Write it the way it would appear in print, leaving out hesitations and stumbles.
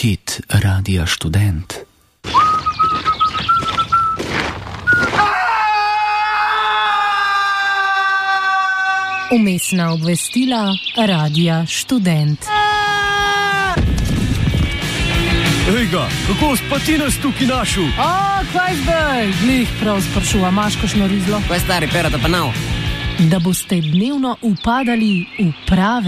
Hit Radia Študent. Umestna obvestila Radia Študent. Ejga, kako spati nas tukaj našel? Kaj zdaj? Glih prav sprašuva, imaš kakšno rizlo? Kaj stari, perata pa nav? Da boste dnevno upadali v prave